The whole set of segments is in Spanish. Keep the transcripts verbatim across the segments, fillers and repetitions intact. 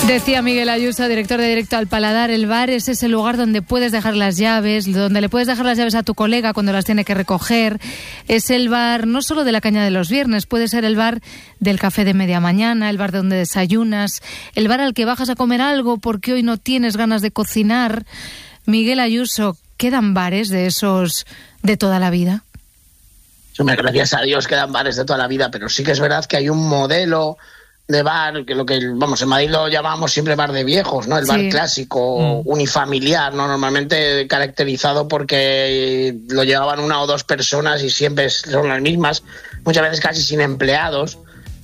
Decía Miguel Ayuso, director de Directo al Paladar, el bar es ese lugar donde puedes dejar las llaves, donde le puedes dejar las llaves a tu colega cuando las tiene que recoger. Es el bar no solo de la caña de los viernes, puede ser el bar del café de media mañana, el bar donde desayunas, el bar al que bajas a comer algo porque hoy no tienes ganas de cocinar. Miguel Ayuso, ¿quedan bares de esos de toda la vida? Gracias a Dios quedan bares de toda la vida, pero sí que es verdad que hay un modelo de bar, que lo que, vamos, en Madrid lo llamamos siempre bar de viejos, ¿no? El bar sí. clásico, mm. unifamiliar, ¿no? Normalmente caracterizado porque lo llevaban una o dos personas y siempre son las mismas, muchas veces casi sin empleados,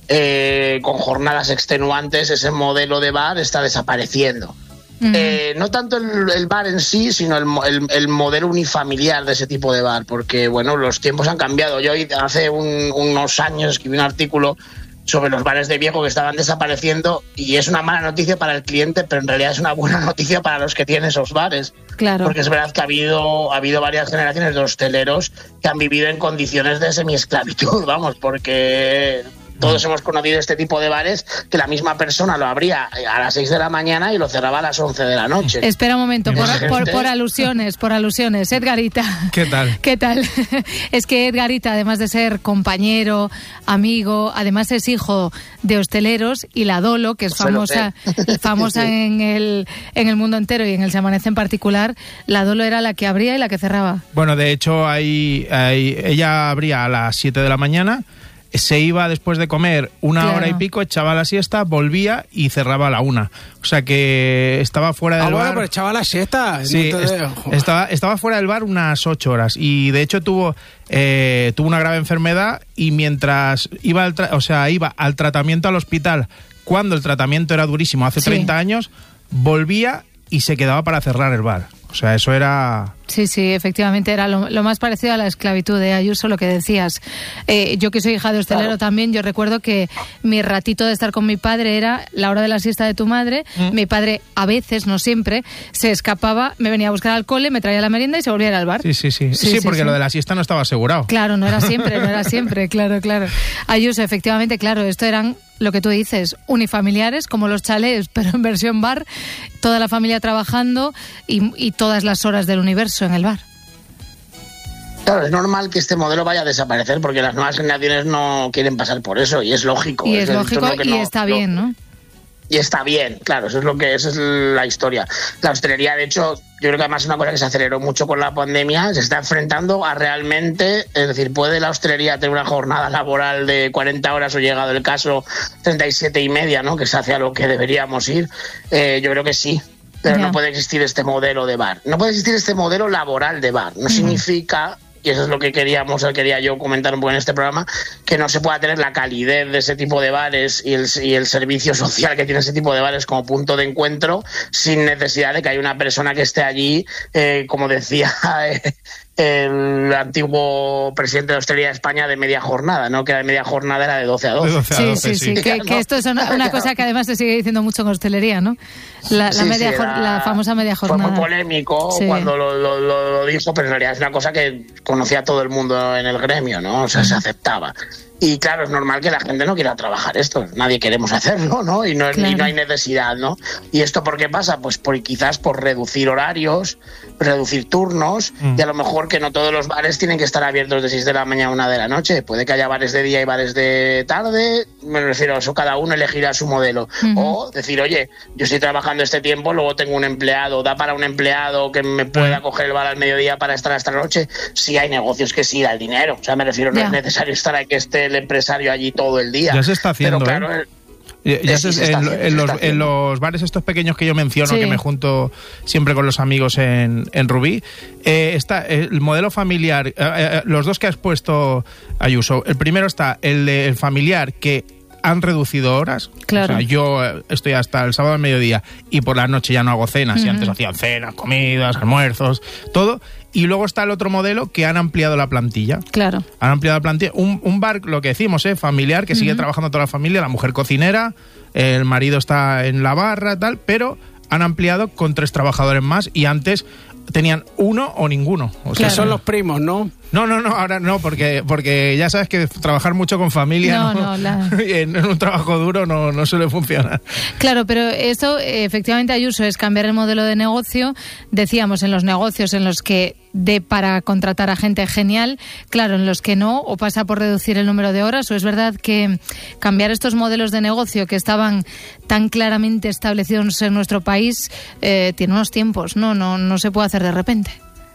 eh, con jornadas extenuantes. Ese modelo de bar está desapareciendo. Mm. Eh, no tanto el, el bar en sí, sino el, el, el modelo unifamiliar de ese tipo de bar, porque, bueno, los tiempos han cambiado. Yo hace un, unos años escribí un artículo sobre los bares de viejo que estaban desapareciendo, y es una mala noticia para el cliente, pero en realidad es una buena noticia para los que tienen esos bares. Claro. Porque es verdad que ha habido, ha habido varias generaciones de hosteleros que han vivido en condiciones de semiesclavitud, vamos, porque todos hemos conocido este tipo de bares que la misma persona lo abría a las seis de la mañana y lo cerraba a las once de la noche. Espera un momento, por, por, por alusiones, por alusiones. Edgarita. ¿Qué tal? ¿Qué tal? Es que Edgarita, además de ser compañero, amigo, además es hijo de hosteleros, y la Dolo, que es famosa, famosa sí. en el en el mundo entero y en el Se Amanece en particular, la Dolo era la que abría y la que cerraba. Bueno, de hecho, ahí, ahí ella abría a las siete de la mañana, se iba después de comer una claro. hora y pico, echaba la siesta, volvía y cerraba a la una. O sea que estaba fuera del ah, bar. Bueno, pero echaba la siesta. Sí, no est estaba, estaba fuera del bar unas ocho horas, y de hecho tuvo eh, tuvo una grave enfermedad, y mientras iba al, tra o sea, iba al tratamiento al hospital, cuando el tratamiento era durísimo hace sí. treinta años, volvía y se quedaba para cerrar el bar. O sea, eso era... Sí, sí, efectivamente era lo, lo más parecido a la esclavitud de Ayuso, lo que decías. Eh, yo que soy hija de hostelero claro. también, yo recuerdo que mi ratito de estar con mi padre era la hora de la siesta de tu madre. Mm. Mi padre, a veces, no siempre, se escapaba, me venía a buscar al cole, me traía la merienda y se volvía a ir al bar. Sí, sí, sí. Sí, sí, sí porque sí. lo de la siesta no estaba asegurado. Claro, no era siempre, no era siempre, claro, claro. Ayuso, efectivamente, claro, esto eran... lo que tú dices, unifamiliares, como los chalés, pero en versión bar, toda la familia trabajando y, y todas las horas del universo en el bar. Claro, es normal que este modelo vaya a desaparecer porque las nuevas generaciones no quieren pasar por eso, y es lógico. Y es, es lógico y no, está bien, ¿no? Y está bien, claro, eso es lo que esa es la historia. La hostelería, de hecho, yo creo que además es una cosa que se aceleró mucho con la pandemia, se está enfrentando a realmente, es decir, ¿puede la hostelería tener una jornada laboral de cuarenta horas o, llegado el caso, treinta y siete y media, ¿no? Que es hacia lo que deberíamos ir? Eh, yo creo que sí, pero yeah. no puede existir este modelo de bar. No puede existir este modelo laboral de bar. No mm. significa... y eso es lo que queríamos, quería yo comentar un poco en este programa, que no se pueda tener la calidez de ese tipo de bares y el, y el servicio social que tiene ese tipo de bares como punto de encuentro, sin necesidad de que haya una persona que esté allí, eh, como decía eh, el antiguo presidente de Hostelería de España, de media jornada, ¿no? Que la media jornada era de doce a doce. De doce a doce sí, sí, sí. Que, que esto es una, una cosa que además se sigue diciendo mucho en hostelería, ¿no? La, la, sí, media sí, era, la famosa media jornada. Fue muy polémico sí. cuando lo, lo, lo, lo dijo, pero en realidad es una cosa que conocía todo el mundo en el gremio, ¿no? O sea, se aceptaba. Y claro, es normal que la gente no quiera trabajar esto. Nadie queremos hacerlo, ¿no? Y no, claro. y no hay necesidad, ¿no? ¿Y esto por qué pasa? Pues por, quizás por reducir horarios, reducir turnos, mm. y a lo mejor que no todos los bares tienen que estar abiertos de seis de la mañana a una de la noche. Puede que haya bares de día y bares de tarde. Me refiero a eso, cada uno elegirá su modelo. Mm-hmm. O decir, oye, yo estoy trabajando este tiempo, luego tengo un empleado, da para un empleado que me pueda mm. coger el bar al mediodía para estar hasta la noche. Sí hay negocios que sí da el dinero. O sea, me refiero, no yeah. es necesario estar ahí que esté el empresario allí todo el día. Ya se está haciendo, pero claro, ¿eh? Ya, ya se, se en, haciendo, en, los, en los bares estos pequeños que yo menciono, sí. que me junto siempre con los amigos en, en Rubí, eh, está el modelo familiar, eh, eh, los dos que has puesto, Ayuso. El primero está el, de, el familiar, que han reducido horas. Claro. O sea, yo estoy hasta el sábado al mediodía y por la noche ya no hago cenas. Uh-huh. Y antes hacían cenas, comidas, almuerzos, todo. Y luego está el otro modelo que han ampliado la plantilla. Claro. Han ampliado la plantilla. Un, un bar, lo que decimos, ¿eh? familiar, que uh-huh. sigue trabajando toda la familia, la mujer cocinera, el marido está en la barra, tal, pero han ampliado con tres trabajadores más, y antes tenían uno o ninguno. O sea, que son los primos, ¿no? No, no, no, ahora no, porque porque ya sabes que trabajar mucho con familia no, no, no, la... en, en un trabajo duro no, no suele funcionar. Claro, pero eso efectivamente, Ayuso, es cambiar el modelo de negocio. Decíamos, en los negocios en los que de para contratar a gente genial, claro, en los que no, o pasa por reducir el número de horas, o es verdad que cambiar estos modelos de negocio que estaban tan claramente establecidos en nuestro país eh, tiene unos tiempos, ¿no? No, no se puede hacer de repente.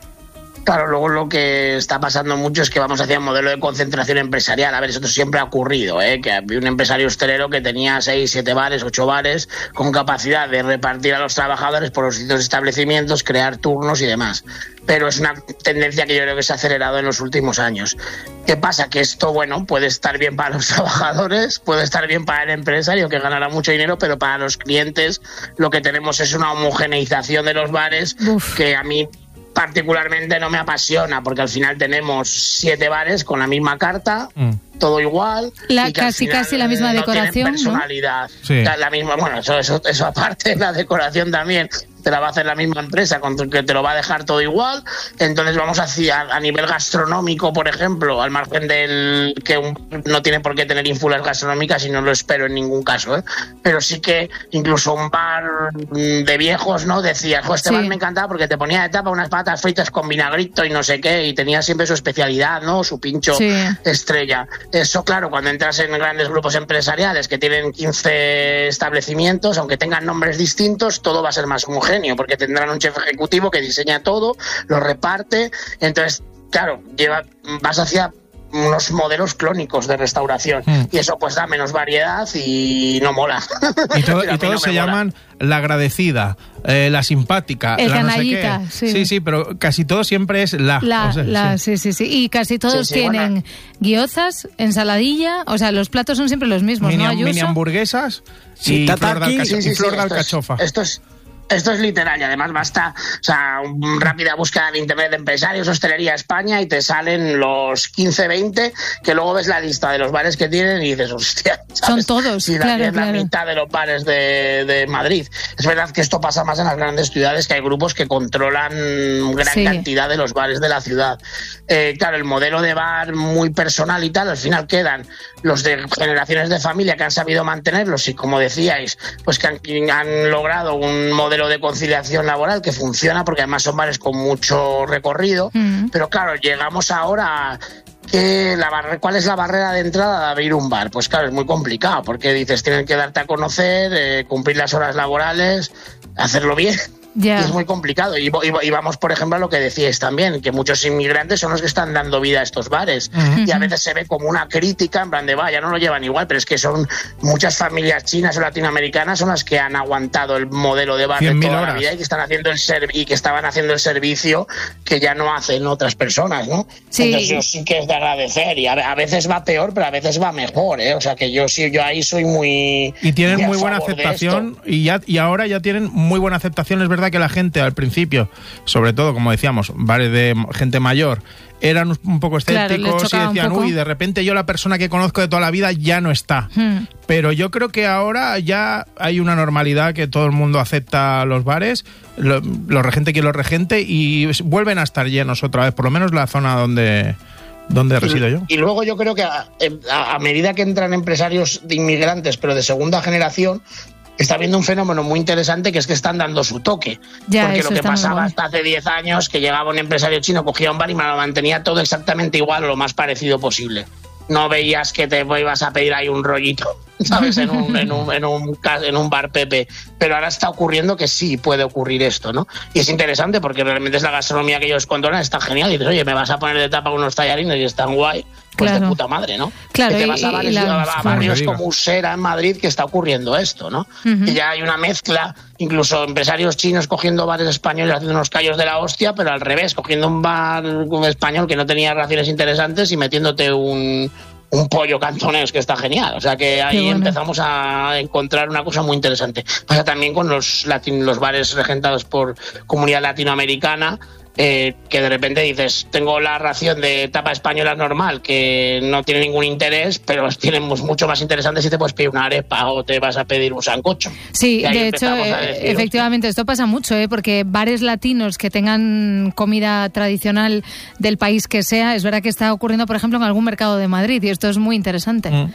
Claro, luego lo que está pasando mucho es que vamos hacia un modelo de concentración empresarial. A ver, eso siempre ha ocurrido, ¿eh? Que había un empresario hostelero que tenía seis, siete bares, ocho bares, con capacidad de repartir a los trabajadores por los distintos establecimientos, crear turnos y demás. Pero es una tendencia que yo creo que se ha acelerado en los últimos años. ¿Qué pasa? Que esto, bueno, puede estar bien para los trabajadores, puede estar bien para el empresario que ganará mucho dinero, pero para los clientes lo que tenemos es una homogeneización de los bares. Uf. Que a mí particularmente no me apasiona, porque al final tenemos siete bares con la misma carta, mm. todo igual, la, y que casi casi la misma no decoración, personalidad, ¿no? Sí. La misma, bueno, eso, eso, eso aparte, la decoración también te la va a hacer la misma empresa, con que te lo va a dejar todo igual. Entonces vamos hacia, a nivel gastronómico, por ejemplo, al margen del que un, no tiene por qué tener ínfulas gastronómicas, y no lo espero en ningún caso, ¿eh? Pero sí que incluso un bar de viejos, ¿no? Decías, jo, este sí. bar me encantaba porque te ponía de tapa unas patatas fritas con vinagrito y no sé qué, y tenía siempre su especialidad, ¿no? Su pincho sí. estrella. Eso, claro, cuando entras en grandes grupos empresariales que tienen quince establecimientos, aunque tengan nombres distintos, todo va a ser más homogéneo, porque tendrán un chef ejecutivo que diseña todo, lo reparte. Entonces, claro, lleva, vas hacia unos modelos clónicos de restauración, mm. y eso pues da menos variedad y no mola. Y, todo, y todos no se mola. Llaman la agradecida, eh, la simpática, el la canallita, no sé qué. Sí. sí, sí, pero casi todo siempre es la. La, o sea, la sí. sí, sí, sí. Y casi todos sí, sí, tienen bueno. guiozas, ensaladilla, o sea, los platos son siempre los mismos, mini, ¿no, Ayuso? Mini hamburguesas sí, y flor de, alca- sí, sí, y flor sí, de esto alcachofa. Es, esto es... Esto es literal, y además basta, o sea, una rápida búsqueda en internet de empresarios, hostelería España, y te salen los quince, veinte, que luego ves la lista de los bares que tienen y dices, hostia, ¿sabes? Son todos, y claro, es claro. la mitad de los bares de, de Madrid. Es verdad que esto pasa más en las grandes ciudades, que hay grupos que controlan gran sí. cantidad de los bares de la ciudad. Eh, claro, el modelo de bar muy personal y tal, al final quedan los de generaciones de familia que han sabido mantenerlos, y como decíais, pues que han, han logrado un modelo de conciliación laboral que funciona, porque además son bares con mucho recorrido, mm. pero claro, llegamos ahora a que la barre- ¿cuál es la barrera de entrada de abrir un bar? Pues claro, es muy complicado, porque dices, tienen que darte a conocer, eh, cumplir las horas laborales, hacerlo bien. Yeah. Y es muy complicado. Y, y, y vamos, por ejemplo, a lo que decíais también, que muchos inmigrantes son los que están dando vida a estos bares. Uh-huh. Y a veces se ve como una crítica, en plan de, va, ya no lo llevan igual, pero es que son muchas familias chinas o latinoamericanas son las que han aguantado el modelo de bar de toda la vida, y que están haciendo el ser- y que estaban haciendo el servicio que ya no hacen otras personas, ¿no? Sí. Entonces yo sí que es de agradecer, y a, a veces va peor, pero a veces va mejor, ¿eh? O sea que yo sí, yo ahí soy muy... Y tienen muy, muy buena aceptación, y ya y ahora ya tienen muy buena aceptación. Es verdad que la gente al principio, sobre todo, como decíamos, bares de gente mayor, eran un poco escépticos, claro, y decían, uy, de repente yo la persona que conozco de toda la vida ya no está. Hmm. Pero yo creo que ahora ya hay una normalidad, que todo el mundo acepta los bares, lo, los regente que los regente, y vuelven a estar llenos otra vez, por lo menos la zona donde... donde resido yo. Y luego yo creo que a, a, a medida que entran empresarios de inmigrantes, pero de segunda generación, está habiendo un fenómeno muy interesante, que es que están dando su toque. Ya, porque lo que pasaba hasta hace diez años, que llegaba un empresario chino, cogía un bar y me lo mantenía todo exactamente igual o lo más parecido posible. No veías que te ibas a pedir ahí un rollito, ¿sabes? En un, en un, en un, en un bar Pepe. Pero ahora está ocurriendo que sí puede ocurrir esto, ¿no? Y es interesante, porque realmente es la gastronomía que ellos controlan, está genial. Y dices, oye, me vas a poner de tapa unos tallarines y están guay. Pues claro. De puta madre, ¿no? Claro, que te vas a, bares, y la, a barrios claro. como Usera en Madrid, que está ocurriendo esto, ¿no? Uh-huh. Y ya hay una mezcla, incluso empresarios chinos cogiendo bares españoles, haciendo unos callos de la hostia, pero al revés, cogiendo un bar español que no tenía raciones interesantes y metiéndote un, un pollo cantonés, que está genial. O sea que ahí bueno. empezamos a encontrar una cosa muy interesante. Pasa también con los, latin, los bares regentados por comunidad latinoamericana, Eh, que de repente dices, tengo la ración de tapa española normal, que no tiene ningún interés, pero tienen mucho más interesante si te puedes pedir una arepa o te vas a pedir un sancocho. Sí, de hecho, decir, efectivamente, esto pasa mucho, ¿eh? Porque bares latinos que tengan comida tradicional del país que sea, es verdad que está ocurriendo, por ejemplo, en algún mercado de Madrid, y esto es muy interesante. Mm.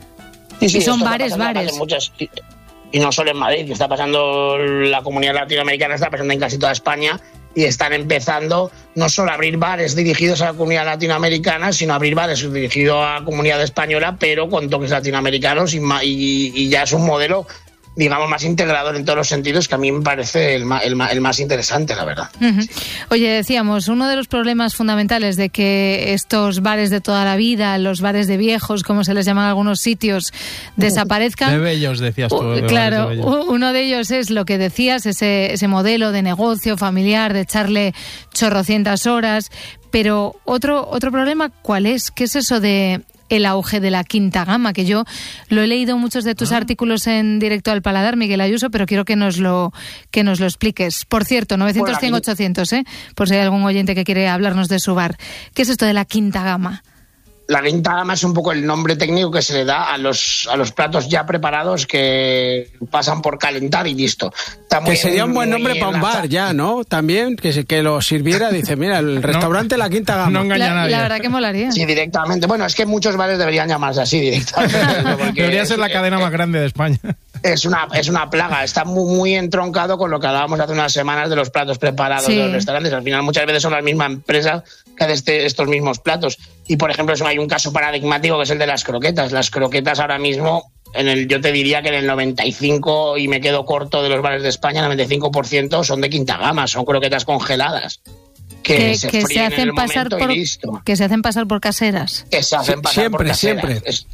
Sí, sí, y son bares, bares. Muchas, y, y no solo en Madrid, que está pasando la comunidad latinoamericana, está pasando en casi toda España, y están empezando no solo a abrir bares dirigidos a la comunidad latinoamericana, sino a abrir bares dirigidos a la comunidad española, pero con toques latinoamericanos, y, y, y ya es un modelo, digamos, más integrador en todos los sentidos, que a mí me parece el más, el más, el más interesante, la verdad. Uh-huh. Oye, decíamos, uno de los problemas fundamentales de que estos bares de toda la vida, los bares de viejos, como se les llaman en algunos sitios, desaparezcan. De bellos, decías tú. De claro, de uno de ellos es lo que decías, ese, ese modelo de negocio familiar, de echarle chorrocientas horas, pero otro, otro problema, ¿cuál es? ¿Qué es eso de el auge de la quinta gama? Que yo lo he leído en muchos de tus ah. artículos en Directo al Paladar, Miguel Ayuso, pero quiero que nos lo que nos lo expliques. Por cierto, novecientos, cien, ochocientos, ¿eh? Por si hay algún oyente que quiere hablarnos de su bar. ¿Qué es esto de la quinta gama? La quinta gama es un poco el nombre técnico que se le da a los a los platos ya preparados que pasan por calentar y listo. Está que sería un buen nombre para un bar ya, ¿no? También, que se, que lo sirviera, dice, mira, el restaurante no, La Quinta Gama. No engaña la, a nadie. La verdad que molaría. Sí, directamente. Bueno, es que muchos bares deberían llamarse así directamente. Debería ser la cadena más grande de España. Es una, es una plaga, está muy, muy entroncado con lo que hablábamos hace unas semanas de los platos preparados sí. de los restaurantes. Al final muchas veces son las mismas empresas que hacen este, estos mismos platos. Y por ejemplo, hay un caso paradigmático que es el de las croquetas. Las croquetas ahora mismo, en el, yo te diría que en el noventa y cinco, y me quedo corto de los bares de España, el noventa y cinco por ciento son de quinta gama, son croquetas congeladas. Que, que se que fríen se hacen en el pasar por, y listo. Que se hacen pasar por caseras. Que se hacen pasar siempre, por caseras. Siempre. Es,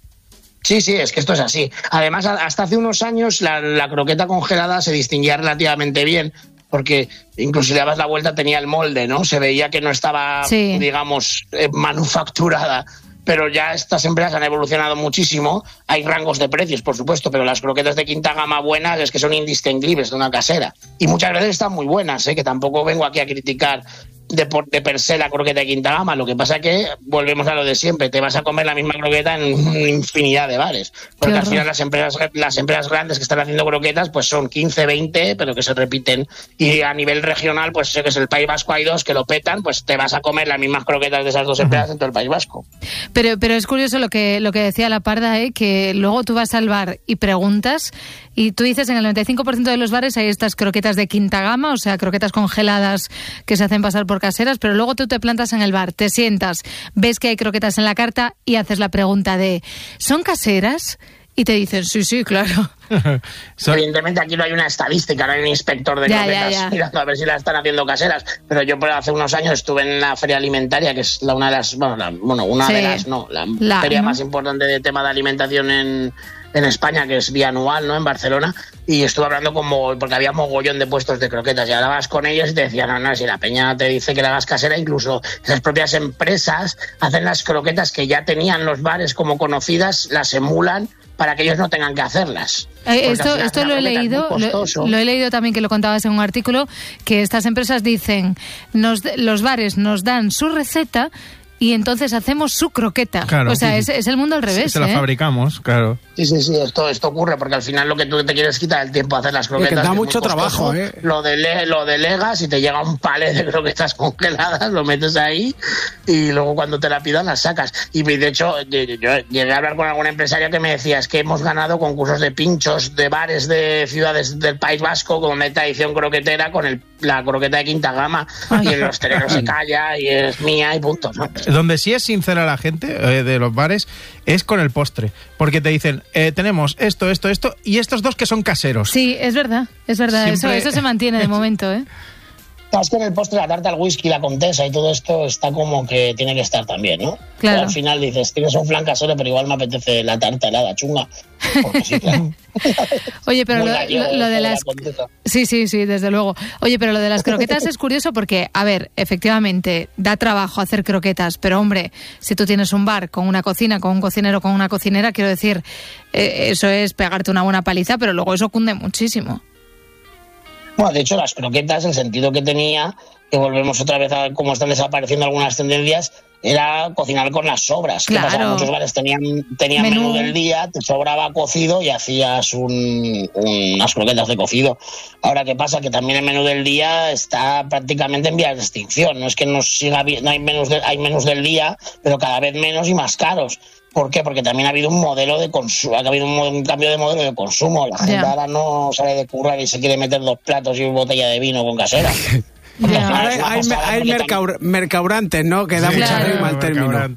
Sí, sí, es que esto es así. Además, hasta hace unos años la, la croqueta congelada se distinguía relativamente bien, porque incluso si le dabas la vuelta tenía el molde, ¿no? Se veía que no estaba, sí. digamos, eh, manufacturada. Pero ya estas empresas han evolucionado muchísimo. Hay rangos de precios, por supuesto, pero las croquetas de quinta gama buenas es que son indistinguibles de una casera. Y muchas veces están muy buenas, ¿eh? Que tampoco vengo aquí a criticar de, por, de per se la croqueta de quinta gama. Lo que pasa es que volvemos a lo de siempre, te vas a comer la misma croqueta en una infinidad de bares, porque al final las empresas las empresas grandes que están haciendo croquetas pues son quince, veinte, pero que se repiten, y a nivel regional pues sé que es el País Vasco, hay dos que lo petan, pues te vas a comer las mismas croquetas de esas dos empresas en todo el País Vasco. Pero pero es curioso lo que lo que decía la Parda, ¿eh? Que luego tú vas al bar y preguntas y tú dices en el noventa y cinco por ciento de los bares hay estas croquetas de quinta gama, o sea, croquetas congeladas que se hacen pasar por caseras, pero luego tú te plantas en el bar, te sientas, ves que hay croquetas en la carta y haces la pregunta de ¿son caseras? Y te dicen, sí, sí, claro. Evidentemente aquí no hay una estadística, no hay un inspector de ya, croquetas ya, ya. mirando a ver si las están haciendo caseras. Pero yo por hace unos años estuve en la feria alimentaria, que es la, una de las, bueno, la, bueno una sí. de las, no, la, la feria ¿no? más importante de tema de alimentación en, en España, que es bianual, ¿no? En Barcelona. Y estuve hablando como, porque había mogollón de puestos de croquetas, y hablabas con ellos y te decían, no, no, si la peña te dice que la hagas casera, incluso esas propias empresas hacen las croquetas que ya tenían los bares como conocidas, las emulan para que ellos no tengan que hacerlas. Eh, esto esto lo he leído, lo, lo he leído también, que lo contabas en un artículo, que estas empresas dicen, nos, los bares nos dan su receta y entonces hacemos su croqueta. Claro, o sea, sí, es, es el mundo al revés. Se la ¿eh? fabricamos, claro. Sí, sí, sí, esto, esto ocurre porque al final lo que tú te quieres quitar el tiempo a hacer las croquetas. Es que da mucho trabajo, ¿eh? Lo, dele, lo delegas y te llega un palet de croquetas congeladas, lo metes ahí y luego cuando te la pidan las sacas. Y de hecho, yo llegué a hablar con algún empresario que me decía, es que hemos ganado concursos de pinchos de bares de ciudades del País Vasco con una tradición croquetera con el, la croqueta de quinta gama. Ay. Y el hostelero se calla y es mía y punto, ¿no? Donde sí es sincera la gente eh, de los bares es con el postre, porque te dicen, eh, tenemos esto, esto, esto, y estos dos que son caseros. Sí, es verdad, es verdad, Siempre... eso, eso se mantiene de momento, ¿eh? Es que en el postre la tarta al whisky, la comtesa y todo esto está como que tiene que estar también, ¿no? Claro. Al final dices, tienes un flan casero, pero igual me apetece la tarta helada, chunga. Porque sí, claro. Oye, pero lo, lo, lo de las... Sí, sí, sí, desde luego. Oye, pero lo de las croquetas es curioso porque, a ver, efectivamente, da trabajo hacer croquetas, pero hombre, si tú tienes un bar con una cocina, con un cocinero, con una cocinera, quiero decir, eh, eso es pegarte una buena paliza, pero luego eso cunde muchísimo. Bueno, de hecho, las croquetas, el sentido que tenía, que volvemos otra vez a cómo están desapareciendo algunas tendencias, era cocinar con las sobras. Claro. ¿Qué pasa? Muchos bares tenían, tenían menú. menú del día, te sobraba cocido y hacías un, unas croquetas de cocido. Ahora, ¿qué pasa? Que también el menú del día está prácticamente en vías de extinción. No es que no siga, no hay menús, de, hay menús del día, pero cada vez menos y más caros. ¿Por qué? Porque también ha habido un modelo de consumo, ha habido un, un cambio de modelo de consumo. La gente yeah. ahora no sale de currar y se quiere meter dos platos y una botella de vino con casera. Yeah. Hay, hay, hay mercaur, mercaurantes, ¿no? Que da sí, mucha rima al término.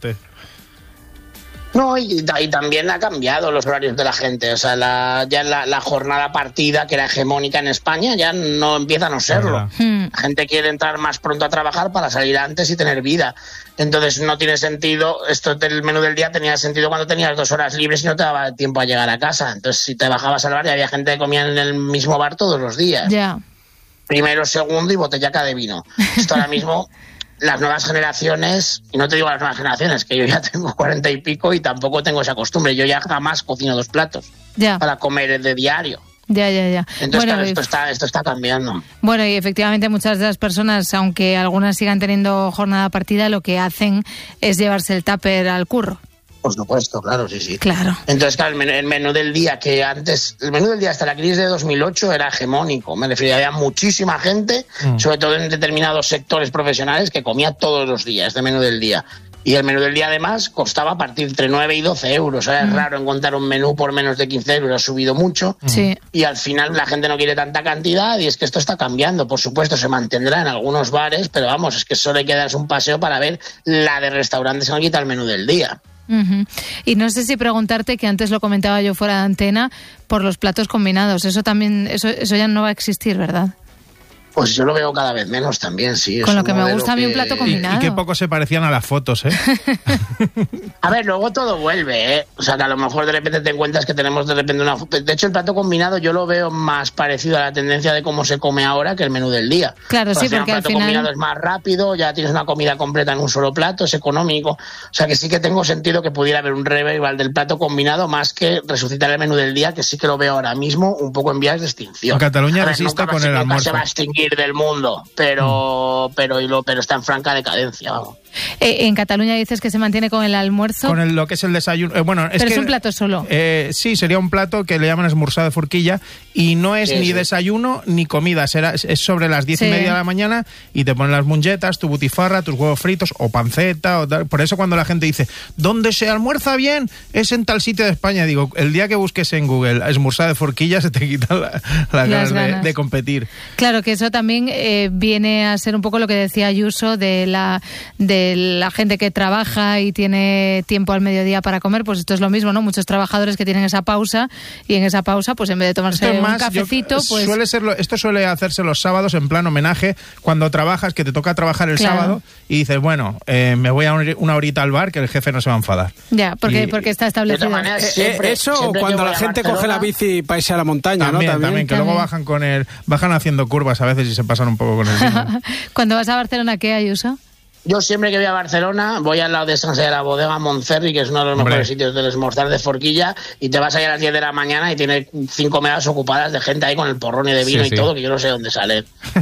No, y, y también ha cambiado los horarios de la gente. O sea, la, ya la, la jornada partida, que era hegemónica en España, ya no empieza a no serlo. Hmm. La gente quiere entrar más pronto a trabajar para salir antes y tener vida. Entonces no tiene sentido, esto del menú del día tenía sentido cuando tenías dos horas libres y no te daba tiempo a llegar a casa. Entonces si te bajabas al bar y había gente que comía en el mismo bar todos los días. Ya. Yeah. Primero, segundo y botellaca de vino. Esto ahora mismo... Las nuevas generaciones, y no te digo las nuevas generaciones, que yo ya tengo cuarenta y pico y tampoco tengo esa costumbre. Yo ya jamás cocino dos platos ya. para comer de diario. Ya, ya, ya. Entonces, bueno, claro, esto está, esto está cambiando. Bueno, y efectivamente muchas de las personas, aunque algunas sigan teniendo jornada partida, lo que hacen es llevarse el tupper al curro. Por supuesto, claro, sí, sí. Claro. Entonces, claro, el menú, el menú del día, que antes, el menú del día hasta la crisis de dos mil ocho era hegemónico. Me refiero, había muchísima gente, mm. sobre todo en determinados sectores profesionales, que comía todos los días de menú del día. Y el menú del día, además, costaba a partir entre nueve y doce euros. Ahora mm. es raro encontrar un menú por menos de quince euros, ha subido mucho. Sí. Y al final la gente no quiere tanta cantidad y es que esto está cambiando. Por supuesto, se mantendrá en algunos bares, pero vamos, es que solo hay que darse un paseo para ver la de restaurantes que no quita el menú del día. Uh-huh. Y no sé si preguntarte, que antes lo comentaba yo fuera de antena, por los platos combinados. Eso también, eso, eso ya no va a existir, ¿verdad? Pues yo lo veo cada vez menos también, sí. Con lo que me gusta a mí un plato combinado. Y, y qué poco se parecían a las fotos, ¿eh? A ver, luego todo vuelve, ¿eh? O sea, que a lo mejor de repente te encuentras que tenemos de repente una... De hecho, el plato combinado yo lo veo más parecido a la tendencia de cómo se come ahora que el menú del día. Claro, sí, porque al final... Un plato combinado es más rápido, ya tienes una comida completa en un solo plato, es económico. O sea, que sí que tengo sentido que pudiera haber un revival del plato combinado más que resucitar el menú del día, que sí que lo veo ahora mismo un poco en vías de extinción. En Cataluña ver, resiste con el nunca almuerzo. Se va a extinguir del mundo, pero, mm. pero, y lo, pero está en franca decadencia, vamos. Eh, en Cataluña dices que se mantiene con el almuerzo. Con el, lo que es el desayuno. Eh, bueno, es Pero que, es un plato solo. Eh, sí, sería un plato que le llaman esmorzar de forquilla y no es sí, ni sí. desayuno ni comida. Será, es sobre las diez sí. y media de la mañana y te ponen las mungetas, tu butifarra, tus huevos fritos o panceta. O tal. Por eso cuando la gente dice, ¿dónde se almuerza bien? Es en tal sitio de España. Digo, el día que busques en Google esmorzar de forquilla se te quita la, la ganas, ganas. De, de competir. Claro, que eso también eh, viene a ser un poco lo que decía Ayuso de la... De la gente que trabaja y tiene tiempo al mediodía para comer, pues esto es lo mismo, ¿no? Muchos trabajadores que tienen esa pausa y en esa pausa, pues en vez de tomarse un más, cafecito, yo, pues... Suele ser lo, esto suele hacerse los sábados en plan homenaje, cuando trabajas, que te toca trabajar el claro. sábado y dices, bueno, eh, me voy a una horita al bar que el jefe no se va a enfadar. Ya, porque, y, porque está establecido. Manera, siempre, eh, eso o cuando la gente Barcelona, coge la bici para irse a la montaña, también, ¿no? También, también, que también. luego bajan con el, bajan haciendo curvas a veces y se pasan un poco con el vino. Cuando vas a Barcelona, ¿qué, Ayuso? Yo siempre que voy a Barcelona voy al lado de San de la bodega Montferri, que es uno de los Hombre. mejores sitios del esmorzar de forquilla, y te vas allá a las diez de la mañana y tiene cinco mesas ocupadas de gente ahí con el porrón y de vino sí, y sí. todo, que yo no sé dónde sale.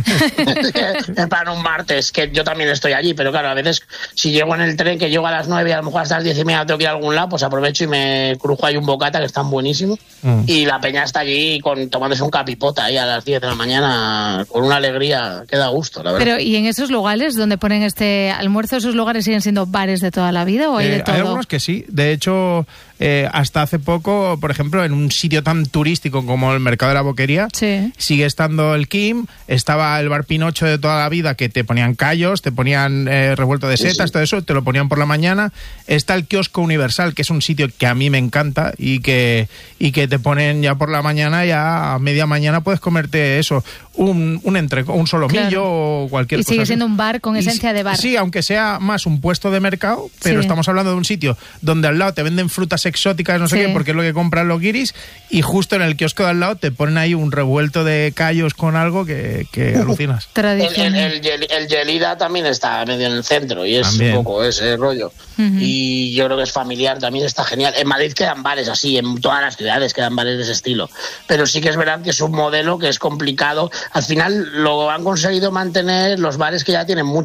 Es para un martes, que yo también estoy allí, pero claro, a veces si llego en el tren, que llego a las nueve y a lo mejor hasta las diez y media tengo que ir a algún lado, pues aprovecho y me crujo ahí un bocata, que están buenísimos, mm. y la peña está allí con, tomándose un capipota ahí a las diez de la mañana, con una alegría que da gusto, la verdad. Pero, ¿y en esos lugares donde ponen este almuerzo, esos lugares siguen siendo bares de toda la vida o hay eh, de todo? Hay algunos que sí. De hecho, eh, hasta hace poco, por ejemplo, en un sitio tan turístico como el Mercado de la Boquería, sí. sigue estando el Kim, estaba el bar Pinocho de toda la vida, que te ponían callos, te ponían eh, revuelto de setas, sí, sí. todo eso, te lo ponían por la mañana. Está el Kiosco Universal, que es un sitio que a mí me encanta y que, y que te ponen ya por la mañana, ya a media mañana puedes comerte eso, un, un entreco, un solomillo claro. o cualquier y cosa. Y sigue así. siendo un bar con esencia y, de bar. Sí, aunque sea más un puesto de mercado, pero sí. estamos hablando de un sitio donde al lado te venden frutas exóticas, no sé Sí. qué, porque es lo que compran los guiris, y justo en el kiosco de al lado te ponen ahí un revuelto de callos con algo que, que alucinas. El, el, Tradicional. el, Yel- el Yelida también está medio en el centro y es También. un poco ese rollo. Ujú. Y yo creo que es familiar, también está genial. En Madrid quedan bares así, en todas las ciudades quedan bares de ese estilo. Pero sí que es verdad que es un modelo que es complicado. Al final lo han conseguido mantener los bares que ya tienen mucho